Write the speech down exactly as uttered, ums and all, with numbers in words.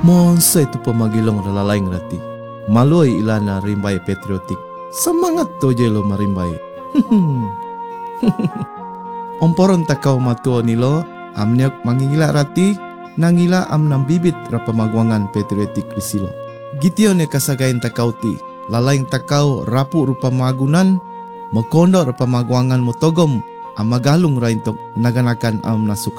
Monsa itu pemagilong ralalaing rati. Maloy ilana rimbay patriotik. Semangat to jelo marimbay. Omporon takaw matuo nilo, amnyok mangingila rati, nangila am nang bibit ra pamagwangan patriotik risilo. Gitiyo ne kasagayin takaw ti, lalaing takaw rapu rupa magunan, makondo ra pamagwangan mo togom, ang magalong ra intok naganakan am nasuka.